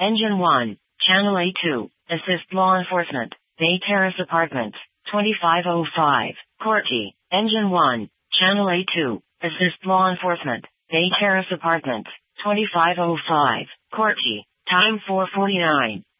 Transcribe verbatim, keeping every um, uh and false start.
Engine one, Channel A two, Assist Law Enforcement, Bay Terrace Apartments, twenty-five oh five, Corky. Engine one, Channel A two, Assist Law Enforcement, Bay Terrace Apartments, twenty-five oh five, Corky. Time four forty-nine.